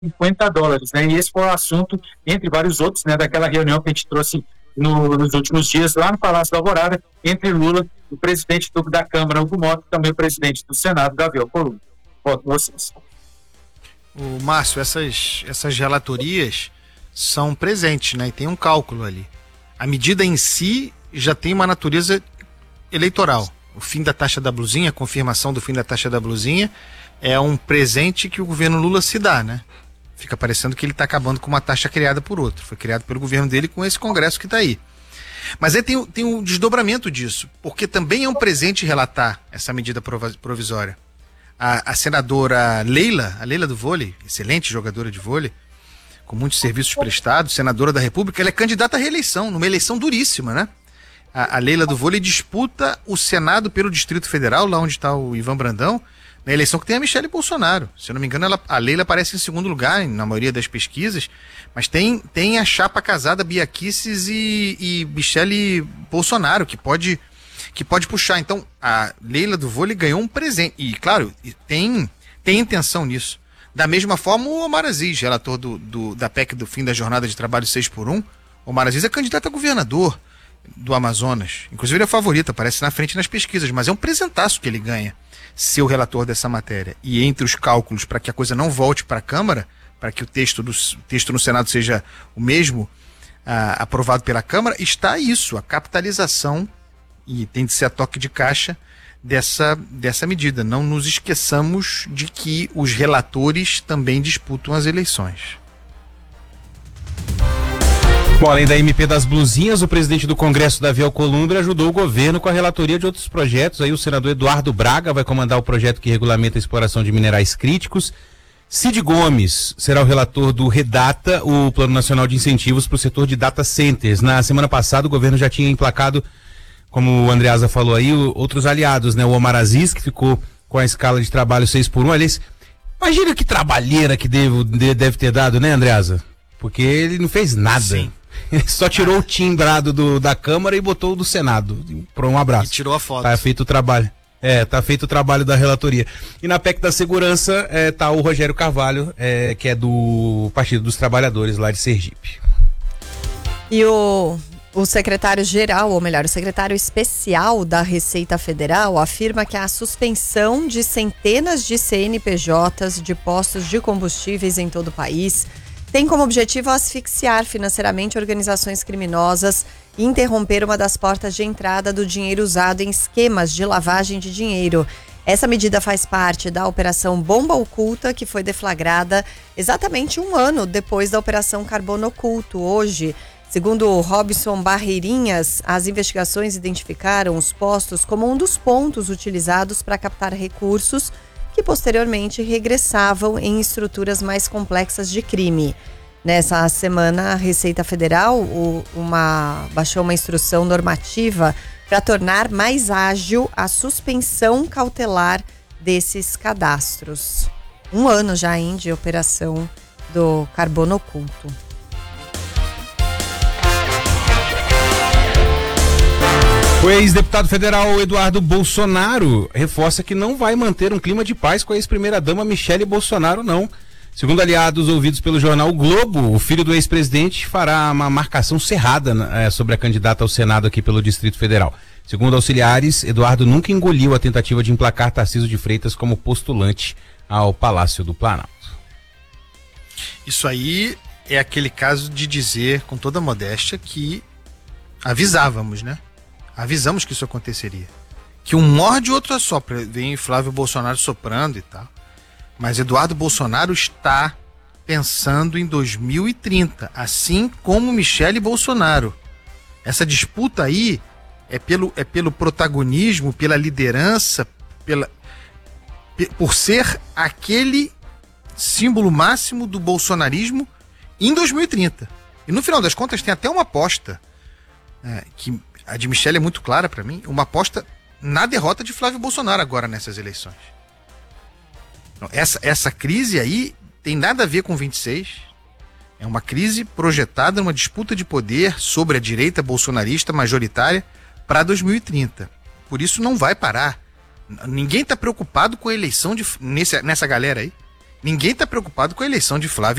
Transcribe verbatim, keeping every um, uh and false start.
cinquenta dólares, né? E esse foi o assunto, entre vários outros, né, daquela reunião que a gente trouxe no, nos últimos dias lá no Palácio da Alvorada, entre Lula, o presidente do, da Câmara, Hugo Mota, e também o presidente do Senado, Davi Alcolumbre. Volto com vocês. O Márcio, essas, essas relatorias são presentes, né? E tem um cálculo ali. A medida em si já tem uma natureza eleitoral. O fim da taxa da blusinha, a confirmação do fim da taxa da blusinha, é um presente que o governo Lula se dá, né? Fica parecendo que ele está acabando com uma taxa criada por outro. Foi criado pelo governo dele com esse Congresso que está aí. Mas aí tem, tem um desdobramento disso, porque também é um presente relatar essa medida provisória. A, a senadora Leila, a Leila do vôlei, excelente jogadora de vôlei, com muitos serviços prestados, senadora da República, ela é candidata à reeleição, numa eleição duríssima, né? A, a Leila do vôlei disputa o Senado pelo Distrito Federal, lá onde está o Ivan Brandão, na eleição que tem a Michele Bolsonaro. Se eu não me engano, ela, a Leila aparece em segundo lugar na maioria das pesquisas, mas tem, tem a chapa casada Bia Kicis e, e Michele Bolsonaro, que pode, que pode puxar. Então, a Leila do vôlei ganhou um presente. E, claro, tem, tem intenção nisso. Da mesma forma, o Omar Aziz, relator do, do, da P E C do fim da jornada de trabalho seis por um, o Omar Aziz é candidato a governador do Amazonas. Inclusive, ele é favorito, aparece na frente nas pesquisas, mas é um presentaço que ele ganha, ser o relator dessa matéria. E entre os cálculos para que a coisa não volte para a Câmara, para que o texto, do, texto no Senado seja o mesmo, ah, aprovado pela Câmara, está isso, a capitalização, e tem de ser a toque de caixa dessa, dessa medida. Não nos esqueçamos de que os relatores também disputam as eleições. Bom, além da M P das blusinhas, o presidente do Congresso, Davi Alcolumbre, ajudou o governo com a relatoria de outros projetos. Aí o senador Eduardo Braga vai comandar o projeto que regulamenta a exploração de minerais críticos. Cid Gomes será o relator do REDATA, o Plano Nacional de Incentivos para o setor de data centers. Na semana passada, o governo já tinha emplacado, como o Andreasa falou aí, o, outros aliados, né? O Omar Aziz, que ficou com a escala de trabalho seis por um. Aliás, imagina que trabalheira que deve, deve ter dado, né, Andreasa? Porque ele não fez nada. Sim. Ele só tirou o timbrado do, da Câmara e botou o do Senado. Por um abraço. E tirou a foto. Tá feito o trabalho. É, tá feito o trabalho da relatoria. E na P E C da Segurança é, tá o Rogério Carvalho, é, que é do Partido dos Trabalhadores lá de Sergipe. E o, o secretário-geral, ou melhor, o secretário especial da Receita Federal afirma que a suspensão de centenas de C N P Js de postos de combustíveis em todo o país tem como objetivo asfixiar financeiramente organizações criminosas e interromper uma das portas de entrada do dinheiro usado em esquemas de lavagem de dinheiro. Essa medida faz parte da Operação Bomba Oculta, que foi deflagrada exatamente um ano depois da Operação Carbono Oculto. Hoje, segundo Robson Barreirinhas, as investigações identificaram os postos como um dos pontos utilizados para captar recursos que posteriormente regressavam em estruturas mais complexas de crime. Nessa semana, a Receita Federal o, uma, baixou uma instrução normativa para tornar mais ágil a suspensão cautelar desses cadastros. Um ano já hein, de operação do Carbono Oculto. O ex-deputado federal Eduardo Bolsonaro reforça que não vai manter um clima de paz com a ex-primeira-dama Michele Bolsonaro, não. Segundo aliados ouvidos pelo jornal o Globo, o filho do ex-presidente fará uma marcação cerrada é, sobre a candidata ao Senado aqui pelo Distrito Federal. Segundo auxiliares, Eduardo nunca engoliu a tentativa de emplacar Tarcísio de Freitas como postulante ao Palácio do Planalto. Isso aí é aquele caso de dizer, com toda a modéstia, que avisávamos, né? Avisamos que isso aconteceria. Que um morde e outro assopra. Vem Flávio Bolsonaro soprando e tal. Mas Eduardo Bolsonaro está pensando em dois mil e trinta, assim como Michele Bolsonaro. Essa disputa aí é pelo, é pelo protagonismo, pela liderança, pela, por ser aquele símbolo máximo do bolsonarismo em dois mil e trinta. E no final das contas tem até uma aposta, é, que a de Michele é muito clara para mim, uma aposta na derrota de Flávio Bolsonaro agora nessas eleições. Então, essa, essa crise aí tem nada a ver com vinte e seis, é uma crise projetada numa disputa de poder sobre a direita bolsonarista majoritária para dois mil e trinta. Por isso não vai parar. Ninguém está preocupado com a eleição de, nesse, nessa galera aí. Ninguém está preocupado com a eleição de Flávio